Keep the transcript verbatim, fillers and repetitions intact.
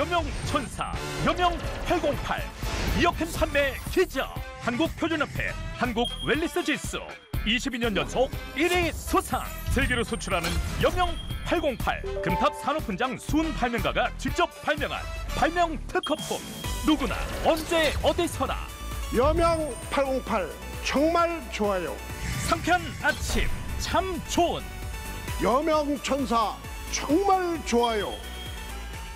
여명천사 여명 팔공팔. 이어캔 판매 기적. 한국표준협회 한국웰니스 지수 이십이 년 연속 일 위 수상. 세계로 수출하는 여명 팔공팔. 금탑 산업훈장 순 발명가가 직접 발명한 발명 특허품. 누구나 언제 어디서나 여명 팔공팔 정말 좋아요. 상쾌한 아침 참 좋은 여명천사 정말 좋아요.